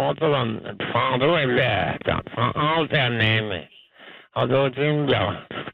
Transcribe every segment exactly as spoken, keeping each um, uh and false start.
måter han faen då är det. Fan allt är nämligen. Och då tänkte jag.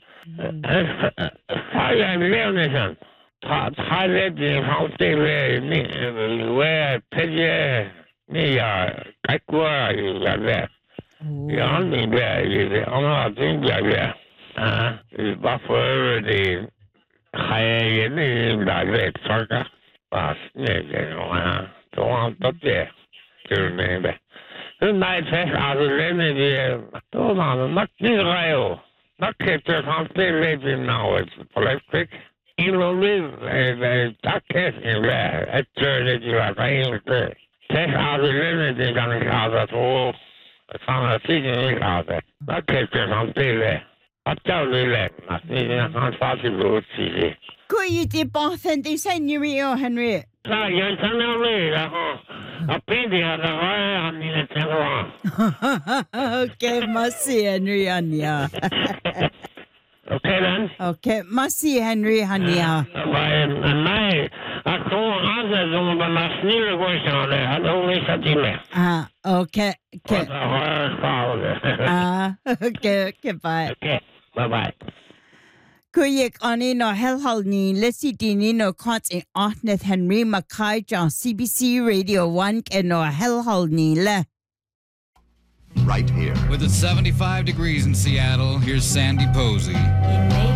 Fan jag vill nästan. Ta ta det det han ställer ni vad peje ni ja kakwa ja det. Ja ni det det han har tänkt jag det. Ah, varför det Hej, ni där vet saker. Vad snälla och då han då det. Du med. Nu nej fest alltså det med det. Då man mack ni rejo. Mack det han spelar det nu på Leipzig. In the live tack är det. Ett det ju var helt. Fest alltså det med det kan jag ha så. Fan det är inte alltså. Mack det han spelar. Att jag vill lämna. Det är han faktiskt ut sig. Kui ti bothen di Henry o Henry. Ja, jag kan nog leva. Jag blir det här han är till. Okej, massi Henry Anja. Okej then. Okej, massi Henry Anja. Men nej, jag tror att de var snälla gossar det. Han har visat till mig. Ah, okej. Okej. Ah, okej, okej, bye. Okej, bye bye. Kuyik ani no helhal ni lesi dini no kons in Arnett Henry Mackay John C B C Radio one and no helhal ni le. Right here. With it seventy-five degrees in Seattle, here's Sandy Posey.